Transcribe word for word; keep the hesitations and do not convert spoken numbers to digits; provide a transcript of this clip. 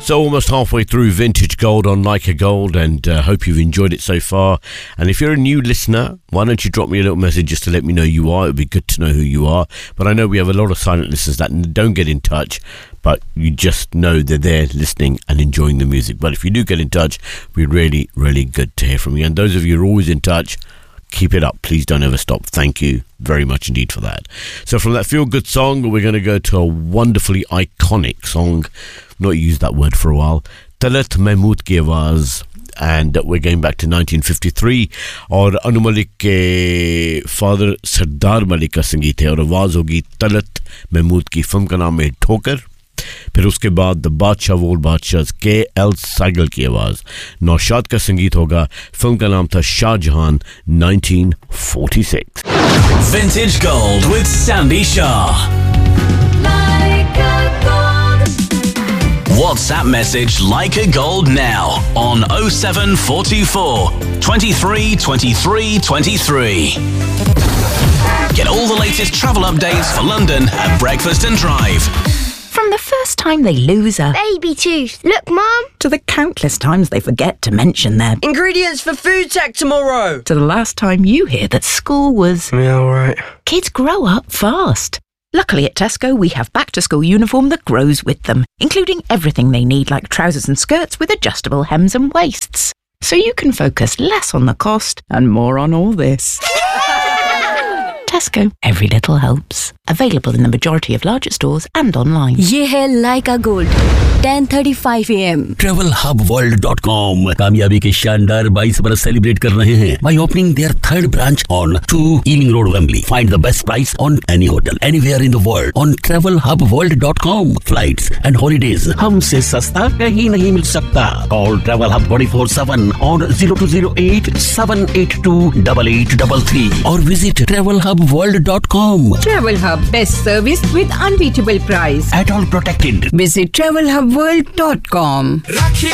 So almost halfway through Vintage Gold on Leica Gold, and uh, hope you've enjoyed it so far. And if you're a new listener, why don't you drop me a little message just to let me know you are. It would be good to know who you are. But I know we have a lot of silent listeners that don't get in touch, but you just know they're there listening and enjoying the music. But if you do get in touch, it'd be really, really good to hear from you. And those of you who are always in touch, keep it up. Please don't ever stop. Thank you very much indeed for that. So from that feel-good song, we're going to go to a wonderfully iconic song. Not used that word for a while. Talat Mahmood ki Awaaz. And we're going back to nineteen fifty-three. और अनु मलिक के father सरदार मलिक का संगीत है और आवाज़ होगी तलत महमूद की. Film का नाम है ठोकर. फिर उसके बाद द बादशाह वोल बादशाह के एल साइगल की आवाज़. नौशाद का संगीत होगा. फिल्म का नाम था Shah Jahan nineteen forty-six. Vintage Gold with Sandy Shah. WhatsApp message Leica Gold now on oh seven four two four, twenty-three twenty-three twenty-three. Get all the latest travel updates for London at Breakfast and Drive. From the first time they lose a baby tooth, look Mum, to the countless times they forget to mention their ingredients for food tech tomorrow, to the last time you hear that school was... Yeah, all right. Kids grow up fast. Luckily at Tesco, we have back-to-school uniform that grows with them, including everything they need like trousers and skirts with adjustable hems and waists. So you can focus less on the cost and more on all this. Tesco, every little helps. Available in the majority of larger stores and online. ये है Leica Gold, ten thirty-five a m travel hub world dot com कामयाबी के शानदार बाईस बरस celebrate कर रहे हैं by opening their third branch on two Ealing Road, Wembley. Find the best price on any hotel anywhere in the world on travel hub world dot com. Flights and holidays हमसे सस्ता कहीं नहीं मिल सकता. Call Travel Hub twenty-four seven on zero two zero eight seven eight two eight eight three three or visit travel hub world dot com. Travel Hub, best service with unbeatable price. At all protected. Visit travel hub world dot com.